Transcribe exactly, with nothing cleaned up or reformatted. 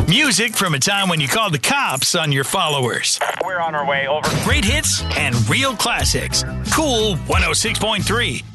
Music from a time when you called the cops on your followers. We're on our way, over. Great hits and real classics. Cool one oh six point three.